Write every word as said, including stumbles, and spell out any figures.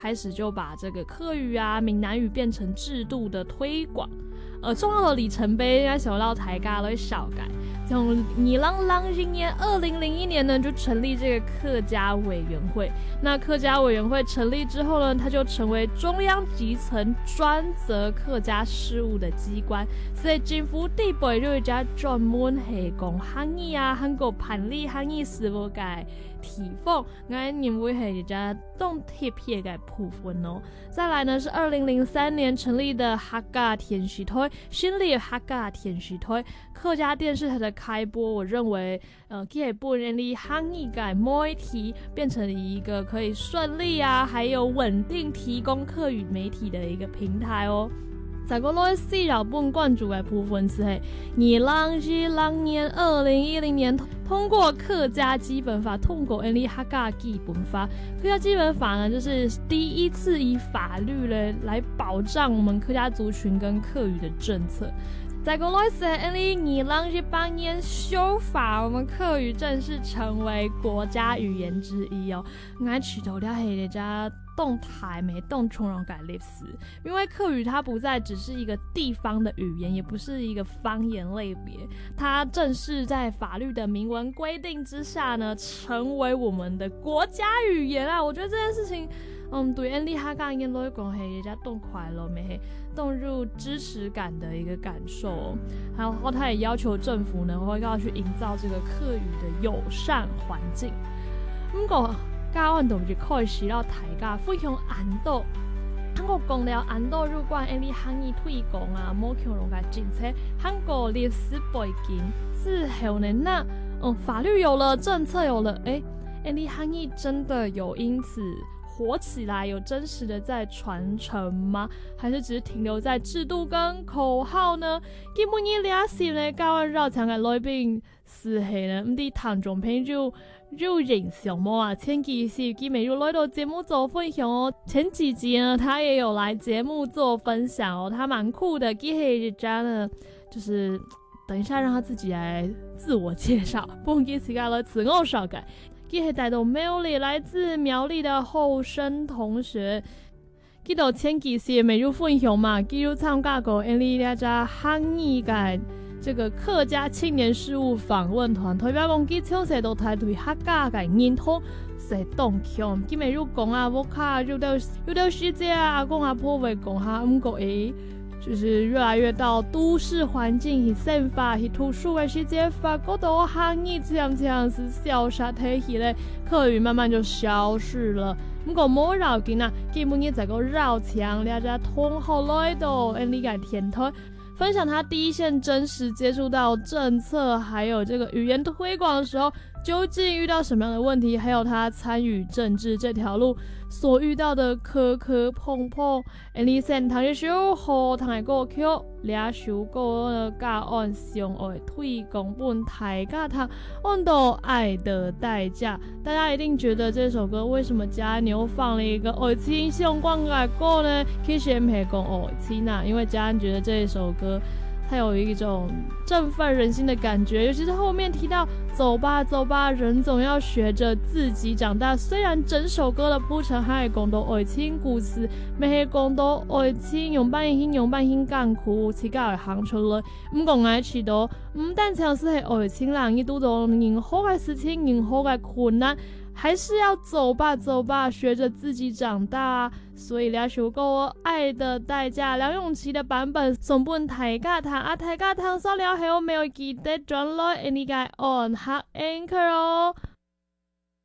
开始就把这个客语啊、闽南语变成制度的推广。呃，重要的里程碑应该想到台家的小改，从二零零一年、二零零一年呢就成立这个客家委员会。那客家委员会成立之后呢，它就成为中央基层专责客家事务的机关，所以政府地位就有一家专门系讲汉语啊、韩国办理汉语事务嘅地方，我认为是一家动贴片嘅部分哦。再来呢是二零零三年成立的客家电视台，新立客家电视台，客家电视台的开播，我认为呃可以把人的汉语嘅媒体变成一个可以顺利啊，还有稳定提供客语媒体的一个平台哦。再过来四小本关注的部分是，二零二零年、二零一零年通过客家基本法，通过人的客家基本法。客家基本法呢，就是第一次以法律呢来保障我们客家族群跟客语的政策。再过来是，二零一八年修法，我们客语正式成为国家语言之一哦。我取得了黑的家。动台没动从容改历史，因为客语它不再只是一个地方的语言，也不是一个方言类别，它正式在法律的明文规定之下呢，成为我们的国家语言啊！我觉得这件事情，嗯，对安利哈刚应该讲嘿，人家动快乐没动入支持感的一个感受，然后他也要求政府呢会要去营造这个客语的友善环境。不过教案就开始了大家分享安度，韩国讲了安度有关安利汉语推广啊，某强龙嘅政策，韩国历史背景之后呢，那嗯法律有了，政策有了，哎，安利汉语真的有因此火起来，有真实的在传承吗？还是只是停留在制度跟口号呢？基本呢俩事呢，教案绕墙嘅来宾是系呢，唔啲听众朋友就印象么啊？前几期基美如来到节目做分享哦，前几集呢他也有来节目做分享哦，他蛮酷的。基黑家呢，就是等一下让他自己来自我介绍，不用给自己来自我绍介。基黑带到苗栗，来自苗栗的后生同学。记得前几期美如分享嘛，基如参加过安利俩家汉语嘅这个客家青年事务访问团，代表讲基从细到大对客家嘅认同是动强。基美如讲啊，我卡有到有到时节啊，阿公阿婆会讲下，唔过诶，就是越来越到都市环境去生活去读书的时节，发觉到汉语渐渐是消失退去咧，客语慢慢就消失了。不过冇要紧啊，基本日在个绕墙，大家通好来到安利嘅天台。分享他第一线真实接触到政策还有这个语言推广的时候，究竟遇到什么样的问题，还有他参与政治这条路所遇到的磕磕碰碰。安利先谈一首好听的歌曲，两首歌的教案上爱推广本大家听，按到爱的代价。大家一定觉得这首歌为什么加牛放了一个爱情相关的歌呢？其实不是讲爱情啊，因为家人觉得这一首歌它有一种振奋人心的感觉，尤其是后面提到走吧走吧，人总要学着自己长大。虽然整首歌的铺陈还是讲到爱情故事，没是讲到爱情用半天用半天艰苦才会行出来，不过我知道不但像是爱情人遇到任何的事情任何的困难，还是要走吧走吧，学着自己长大啊。所以两首歌《爱的代价》梁咏琪的版本送本大家听啊，大家听完了后没有记得转来你该按下 Anchor 哦。